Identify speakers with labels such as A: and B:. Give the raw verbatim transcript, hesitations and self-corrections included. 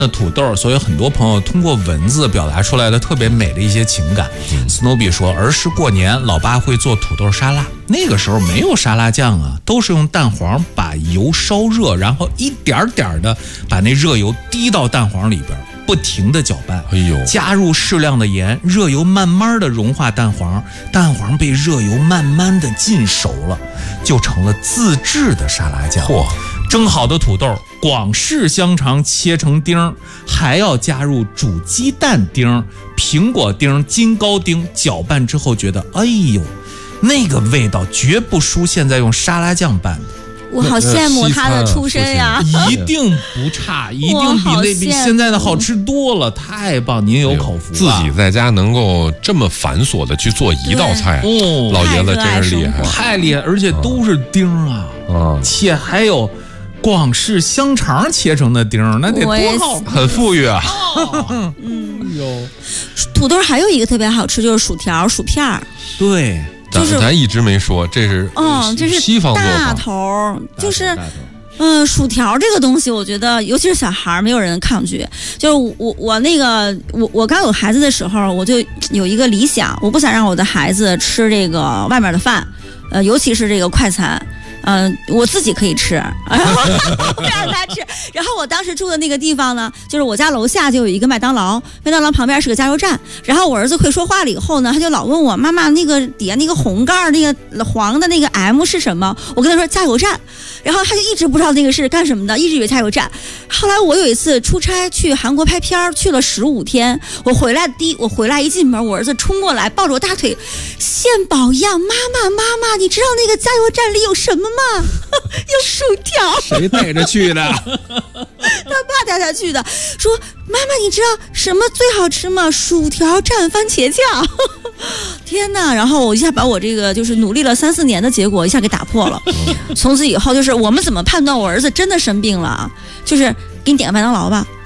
A: 那土豆，所以很多朋友通过文字表达出来的特别美的一些情感。嗯、Snowy 说，儿时过年，老爸会做土豆沙拉，那个时候没有沙拉酱啊，都是用蛋黄把油烧热，然后一点点的把那热油滴到蛋黄里边，不停的搅拌，
B: 哎呦，
A: 加入适量的盐，热油慢慢的融化蛋黄，蛋黄被热油慢慢的浸熟了，就成了自制的沙拉酱。
B: 嚯！
A: 蒸好的土豆，广式香肠切成丁，还要加入煮鸡蛋丁、苹果丁、金糕丁，搅拌之后觉得，哎呦，那个味道绝不输现在用沙拉酱拌的。
C: 我好羡慕他的出身呀！
A: 一定不差，一定比那比现在的好吃多了，太棒！您有口福、啊，
B: 自己在家能够这么繁琐的去做一道菜，哦，老爷子真是厉害，
A: 太厉害，而且都是丁啊，啊，且还有广式香肠切成的丁，那得多好，
B: 很富裕啊！
C: 哦、嗯，有土豆还有一个特别好吃，就是薯条、薯片儿，
A: 对。
C: 就是
B: 咱一直没说，这是
C: 嗯，这是
B: 西方做法
C: 大头，就是嗯、呃，薯条这个东西，我觉得尤其是小孩，没有人抗拒。就是我我那个我我刚有孩子的时候，我就有一个理想，我不想让我的孩子吃这个外面的饭，呃，尤其是这个快餐。嗯、呃，我自己可以吃，然后不让他吃。然后我当时住的那个地方呢，就是我家楼下就有一个麦当劳，麦当劳旁边是个加油站。然后我儿子会说话了以后呢，他就老问我妈妈那个底下那个红盖那个黄的那个 M 是什么？我跟他说加油站，然后他就一直不知道那个是干什么的，一直以为加油站。后来我有一次出差去韩国拍片，去了十五天，我回来第我回来一进门，我儿子冲过来抱着我大腿，献宝一样，妈妈妈妈，你知道那个加油站里有什么吗？有薯条。
A: 谁带着去的？
C: 他爸带他去的，说妈妈你知道什么最好吃吗？薯条蘸番茄酱。天哪！然后我一下把我这个就是努力了三四年的结果一下给打破了。从此以后就是我们怎么判断我儿子真的生病了？就是给你点个麦当劳吧，